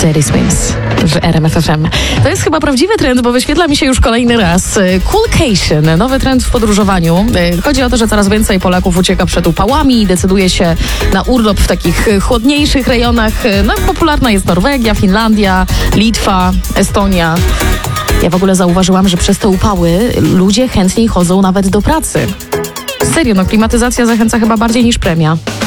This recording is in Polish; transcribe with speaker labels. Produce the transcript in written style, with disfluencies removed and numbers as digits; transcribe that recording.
Speaker 1: Teddy Swims w RMF FM. To jest chyba prawdziwy trend, bo wyświetla mi się już kolejny raz. Coolcation, nowy trend w podróżowaniu. Chodzi o to, że coraz więcej Polaków ucieka przed upałami i decyduje się na urlop w takich chłodniejszych rejonach. No, popularna jest Norwegia, Finlandia, Litwa, Estonia. Ja w ogóle zauważyłam, że przez te upały ludzie chętniej chodzą nawet do pracy. Serio, klimatyzacja zachęca chyba bardziej niż premia.